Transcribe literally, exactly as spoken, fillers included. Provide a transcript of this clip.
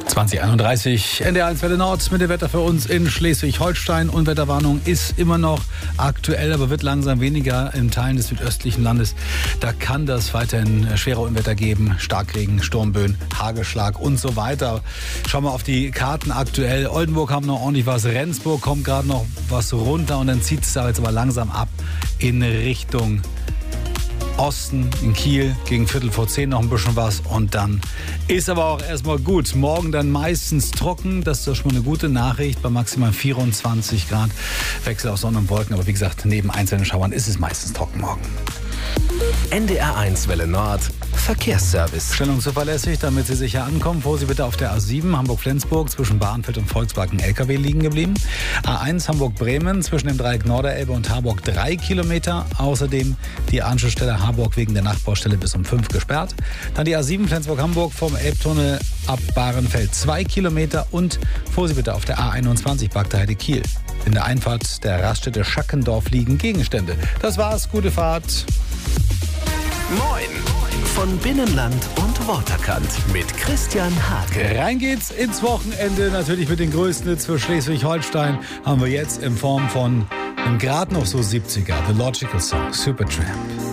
zwanzig einunddreißig, N D R eins Welle Nord mit dem Wetter für uns in Schleswig-Holstein. Unwetterwarnung ist immer noch aktuell, aber wird langsam weniger in Teilen des südöstlichen Landes. Da kann das weiterhin schwere Unwetter geben. Starkregen, Sturmböen, Hagelschlag und so weiter. Schauen wir auf die Karten aktuell. Oldenburg haben noch ordentlich was. Rendsburg kommt gerade noch was runter und dann zieht es da jetzt aber langsam ab in Richtung Osten, in Kiel gegen Viertel vor zehn noch ein bisschen was und dann ist aber auch erstmal gut. Morgen dann meistens trocken, das ist doch schon mal eine gute Nachricht, bei maximal vierundzwanzig Grad. Wechsel aus Sonne und Wolken, aber wie gesagt, neben einzelnen Schauern ist es meistens trocken morgen. N D R eins Welle Nord Verkehrsservice. Stellung zuverlässig, damit Sie sicher ankommen. Vor Sie bitte auf der A sieben Hamburg-Flensburg zwischen Bahrenfeld und Volkswagen L K W liegen geblieben. A eins Hamburg-Bremen zwischen dem Dreieck Norderelbe und Harburg drei Kilometer. Außerdem die Anschlussstelle Harburg wegen der Nachbaustelle bis um fünf gesperrt. Dann die A sieben Flensburg-Hamburg vom Elbtunnel ab Bahrenfeld zwei Kilometer. Und vor Sie bitte auf der A einundzwanzig Bagdheide Kiel. In der Einfahrt der Raststätte Schackendorf liegen Gegenstände. Das war's, gute Fahrt. Moin von Binnenland und Waterkant mit Christian Hake. Rein geht's ins Wochenende, natürlich mit den größten Hits für Schleswig-Holstein. Haben wir jetzt in Form von einem gerade noch so siebziger, The Logical Song, Supertramp.